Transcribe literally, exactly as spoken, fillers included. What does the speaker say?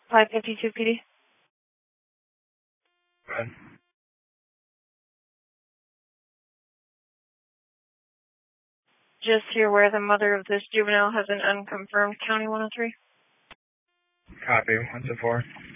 five fifty-two P D. Good. Just here where the mother of this juvenile has an unconfirmed County one oh three. Copy. What's it for?